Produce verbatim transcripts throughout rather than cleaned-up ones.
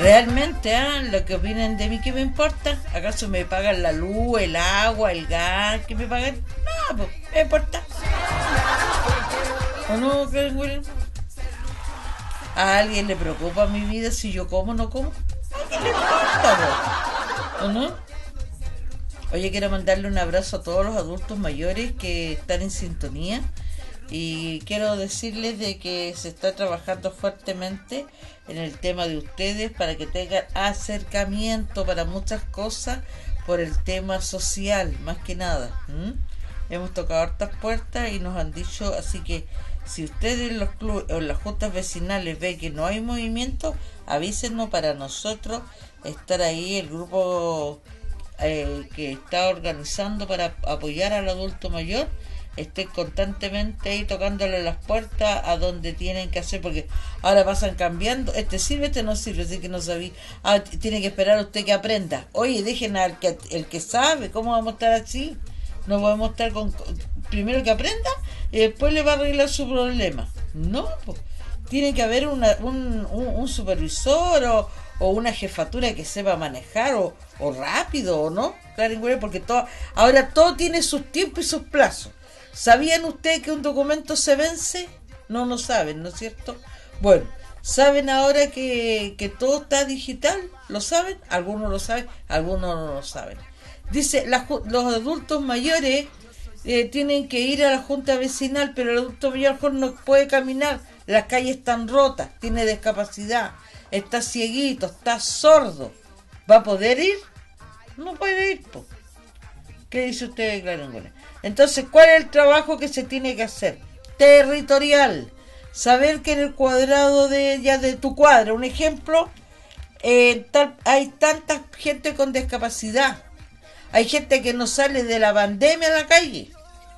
Realmente, ¿ah? Lo que opinen de mí, ¿qué me importa? ¿Acaso me pagan la luz, el agua, el gas? ¿Qué me pagan? No, pues, ¿me importa? ¿O no, Karen William? ¿A alguien le preocupa mi vida si yo como o no como? ¿A quién le importa, po? ¿O no? Oye, quiero mandarle un abrazo a todos los adultos mayores que están en sintonía y quiero decirles de que se está trabajando fuertemente en el tema de ustedes para que tengan acercamiento para muchas cosas por el tema social, más que nada. ¿Mm? Hemos tocado hartas puertas y nos han dicho, así que si ustedes en los clubes o en las juntas vecinales ven que no hay movimiento, avísenos para nosotros estar ahí, el grupo eh, que está organizando para apoyar al adulto mayor, estén constantemente ahí tocándole las puertas a donde tienen que hacer, porque ahora pasan cambiando, este sirve, este no sirve, así que no sabía, ah, tiene que esperar usted que aprenda. Oye, dejen al que, el que sabe, ¿cómo vamos a estar así? No podemos estar con, primero que aprenda y después le va a arreglar su problema. No, pues, tiene que haber una, un, un, un supervisor o, o una jefatura que sepa manejar o, o rápido, o no, claro, porque todo, ahora todo tiene sus tiempos y sus plazos. ¿Sabían ustedes que un documento se vence? No lo saben, ¿no es cierto? Bueno, ¿saben ahora que, que todo está digital? ¿Lo saben? Algunos lo saben, algunos no lo saben. Dice, la, los adultos mayores eh, tienen que ir a la junta vecinal, pero el adulto mayor no puede caminar, las calles están rotas, tiene discapacidad, está cieguito, está sordo. ¿Va a poder ir? No puede ir, po. ¿Qué dice usted, Claro? Entonces, ¿cuál es el trabajo que se tiene que hacer? Territorial. Saber que en el cuadrado de ya de tu cuadra, un ejemplo, eh, tal, hay tanta gente con discapacidad. Hay gente que no sale de la pandemia a la calle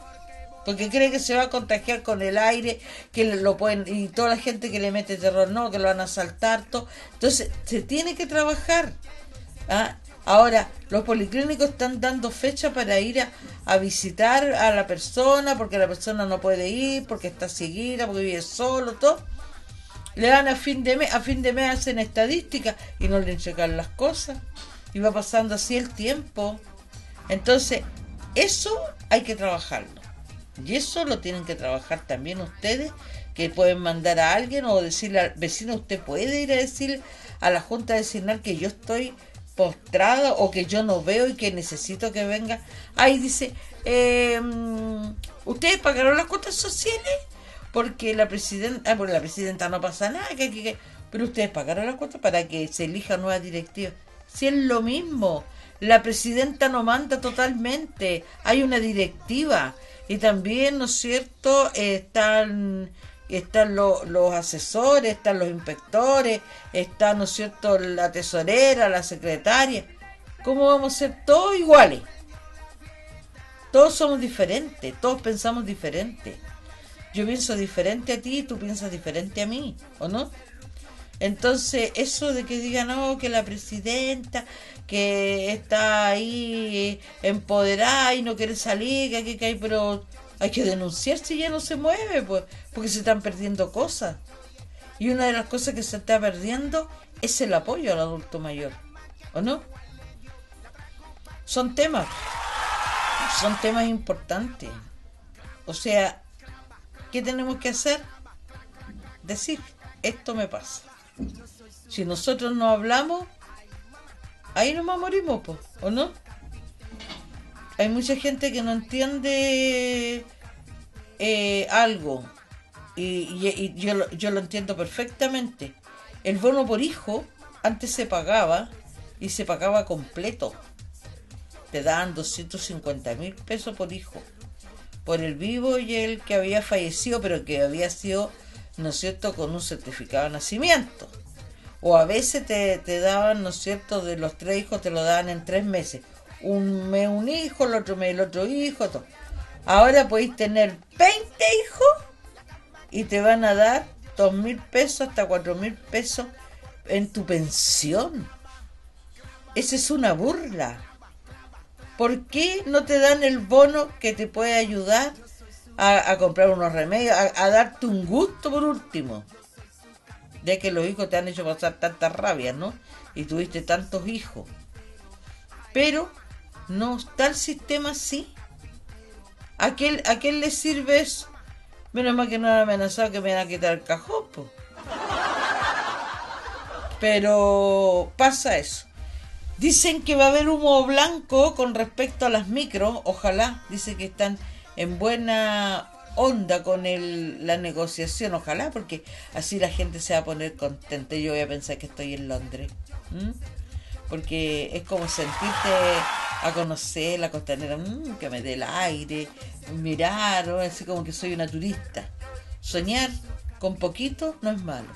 porque cree que se va a contagiar con el aire, que lo pueden, y toda la gente que le mete terror, no, que lo van a asaltar, todo. Entonces, se tiene que trabajar. ¿Ah? Ahora, los policlínicos están dando fecha para ir a, a visitar a la persona, porque la persona no puede ir, porque está cieguita, porque vive solo, todo. Le dan a fin de mes, a fin de mes hacen estadísticas y no le entregan las cosas. Y va pasando así el tiempo. Entonces, eso hay que trabajarlo. Y eso lo tienen que trabajar también ustedes, que pueden mandar a alguien o decirle al vecino, usted puede ir a decir a la junta vecinal que yo estoy postrada o que yo no veo y que necesito que venga. Ahí dice, eh, ¿ustedes pagaron las cuotas sociales? Porque la presidenta, ah, porque la presidenta no pasa nada, que, que, que, pero ustedes pagaron las cuotas para que se elija nueva directiva. Si es lo mismo, la presidenta no manda totalmente, hay una directiva y también, ¿no es cierto?, eh, están... están lo, los asesores, están los inspectores, está, ¿no es cierto?, la tesorera, la secretaria. ¿Cómo vamos a ser todos iguales? Todos somos diferentes, todos pensamos diferente. Yo pienso diferente a ti, tú piensas diferente a mí, ¿o no? Entonces, eso de que digan, no, que la presidenta, que está ahí empoderada y no quiere salir, que, que, que hay, pero... hay que denunciar si ya no se mueve, pues, porque se están perdiendo cosas. Y una de las cosas que se está perdiendo es el apoyo al adulto mayor, ¿o no? Son temas, son temas importantes. O sea, ¿qué tenemos que hacer? Decir, esto me pasa. Si nosotros no hablamos, ahí nomás morimos, pues, ¿o no? Hay mucha gente que no entiende eh, algo y, y, y yo, lo, yo lo entiendo perfectamente. El bono por hijo antes se pagaba y se pagaba completo. Te daban doscientos cincuenta mil pesos por hijo, por el vivo y el que había fallecido, pero que había sido, ¿no es cierto?, con un certificado de nacimiento. O a veces te, te daban, ¿no es cierto?, de los tres hijos te lo daban en tres meses. Un mes un hijo, el otro mes el otro hijo, todo. Ahora podéis tener veinte hijos y te van a dar dos mil pesos hasta cuatro mil pesos en tu pensión. Esa es una burla. ¿Por qué no te dan el bono que te puede ayudar a, a comprar unos remedios, a, a darte un gusto por último? Ya que los hijos te han hecho pasar tantas rabias, ¿no? Y tuviste tantos hijos. Pero no está el sistema así. ¿A quién, a quién le sirve eso? Menos mal que no han amenazado que me van a quitar el cajón, po. Pero pasa eso. Dicen que va a haber humo blanco con respecto a las micros. Ojalá. Dice que están en buena onda con el, la negociación. Ojalá, porque así la gente se va a poner contenta. Yo voy a pensar que estoy en Londres. ¿Mm? Porque es como sentirte a conocer la costanera, mmm, que me dé el aire, mirar, ¿no? Así como que soy una turista. Soñar con poquito no es malo.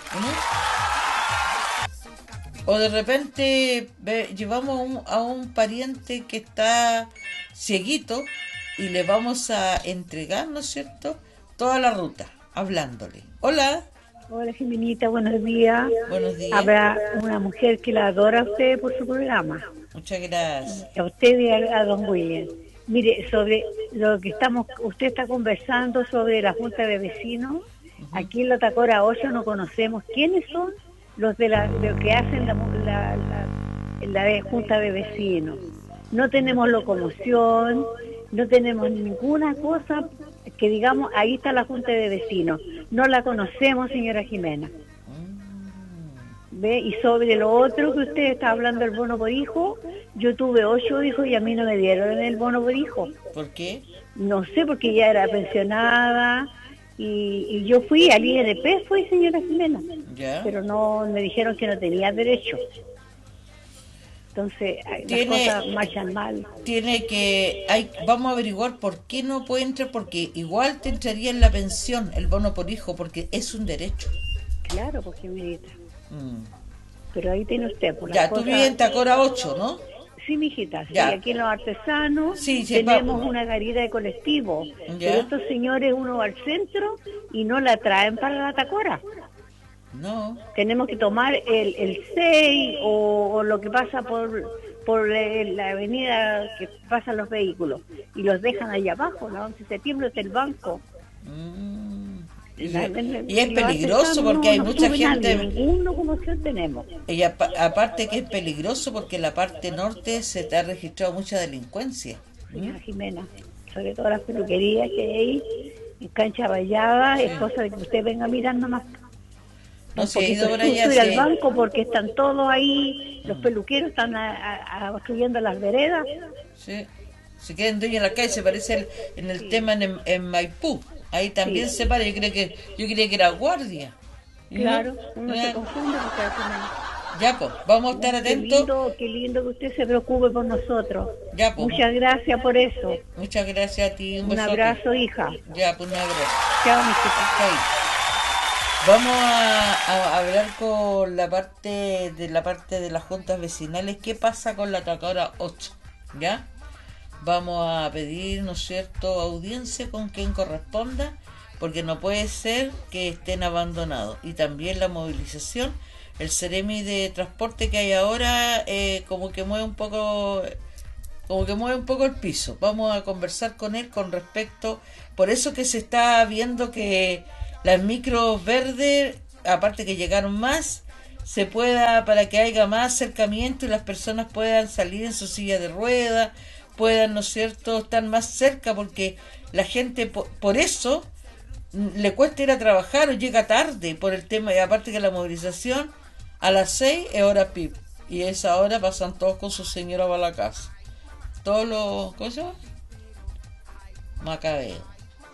¿No? O de repente ve, llevamos a un, a un pariente que está cieguito y le vamos a entregar, ¿no es cierto?, toda la ruta, hablándole. Hola. Hola, Jimenita, buenos días. Buenos días. Habrá una mujer que la adora a usted por su programa. Muchas gracias. A usted y a, a don William. Mire, sobre lo que estamos, usted está conversando sobre la Junta de Vecinos. Uh-huh. Aquí en la Tacora ocho no conocemos quiénes son los de la lo que hacen la, la, la, la Junta de Vecinos. No tenemos locomoción, no tenemos ninguna cosa que digamos, ahí está la Junta de Vecinos. No la conocemos, señora Jimena. ¿Ve? Y sobre lo otro que usted está hablando, el bono por hijo, yo tuve ocho hijos y a mí no me dieron el bono por hijo. ¿Por qué? No sé, porque ya era pensionada y, y yo fui al I N P, fui, señora Jimena. ¿Ya? Pero no, me dijeron que no tenía derecho. Entonces, tiene, las cosas marchan mal. Tiene que, hay, vamos a averiguar por qué no puede entrar, porque igual te entraría en la pensión el bono por hijo, porque es un derecho. Claro, porque mijita. Mm. Pero ahí tiene usted. Por ya, tú cosas... vives en Tacora ocho, ¿no? Sí, mijita, sí, ya. Aquí en Los Artesanos sí, sí, tenemos va... una garita de colectivo. ¿Ya? Pero estos señores, uno va al centro y no la traen para la Tacora. No. Tenemos que tomar el, el seis o, o lo que pasa por por la avenida que pasan los vehículos y los dejan allá abajo, la once de septiembre es el banco. Mm. Y, la, la, y es peligroso porque hay no mucha gente. Ninguna locomoción tenemos. Y a, aparte que es peligroso porque en la parte norte se te ha registrado mucha delincuencia. Señora ¿Mm? Jimena, sobre todo las peluquerías que hay en Cancha Vallada, sí. Es cosa de que usted venga a mirar nomás. No se ha ido por allá. Ir sí. al banco porque están todos ahí, los peluqueros están construyendo las veredas. Sí, se quedan dueños en la calle, se parece el, en el sí. tema en, en Maipú. Ahí también sí. se para, yo creo que yo creía que era guardia. Claro, uno ¿no? se confunde porque ya, pues, vamos a estar atentos. Qué lindo, qué lindo que usted se preocupe por nosotros. Ya, pues. Muchas gracias por eso. Muchas gracias a ti. Un, un abrazo, hija. Ya, pues un abrazo. Chao, mi hija. Vamos a, a hablar con la parte de la parte de las juntas vecinales. ¿Qué pasa con la Tacora ocho? ¿Ya? Vamos a pedir, ¿no es cierto?, audiencia con quien corresponda, porque no puede ser que estén abandonados. Y también la movilización, el Ceremi de transporte que hay ahora, eh, como que mueve un poco, como que mueve un poco el piso. Vamos a conversar con él con respecto, por eso que se está viendo que las micros verdes, aparte que llegaron más, se pueda, para que haya más acercamiento y las personas puedan salir en su silla de ruedas, puedan, ¿no es cierto?, estar más cerca, porque la gente por, por eso le cuesta ir a trabajar o llega tarde por el tema, y aparte que la movilización a las seis es hora pip, y a esa hora pasan todos con su señora para la casa. Todos los, ¿cómo se llama? Macabeo.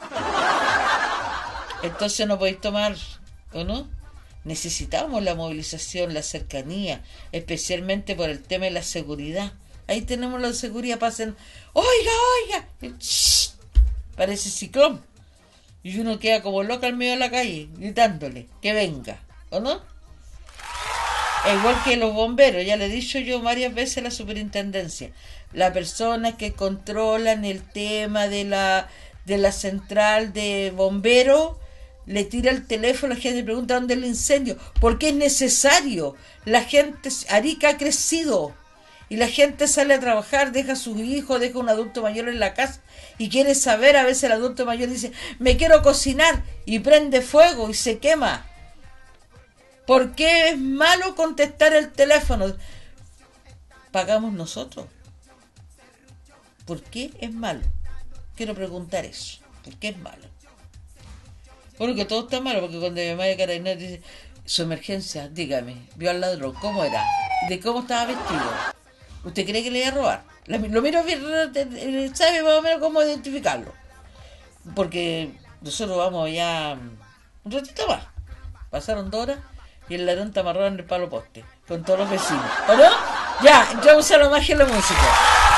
Entonces no podéis tomar, ¿o no? Necesitamos la movilización, la cercanía, especialmente por el tema de la seguridad. Ahí tenemos la seguridad, pasen, oiga, oiga, shh, parece ciclón. Y uno queda como loca al medio de la calle, gritándole, que venga, ¿o no? E igual que los bomberos, ya le he dicho yo varias veces a la superintendencia, las personas que controlan el tema de la, de la central de bomberos, le tira el teléfono, la gente pregunta dónde es el incendio, porque es necesario. La gente, Arica ha crecido y la gente sale a trabajar, deja a sus hijos, deja a un adulto mayor en la casa y quiere saber. A veces el adulto mayor dice, me quiero cocinar, y prende fuego y se quema. ¿Por qué es malo contestar el teléfono? ¿Pagamos nosotros? ¿Por qué es malo? Quiero preguntar eso. ¿Por qué es malo? Bueno, que todo está malo, porque cuando mi mamá de Carabinero dice, su emergencia, dígame, vio al ladrón, ¿cómo era? ¿De cómo estaba vestido? ¿Usted cree que le iba a robar? Lo miro bien, sabe más o menos cómo identificarlo. Porque nosotros vamos ya un ratito más. Pasaron dos horas y el ladrón está amarrado en el palo poste, con todos los vecinos. ¿O no? Ya, entramos a la magia de la música.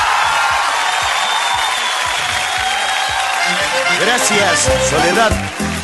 Gracias, Soledad.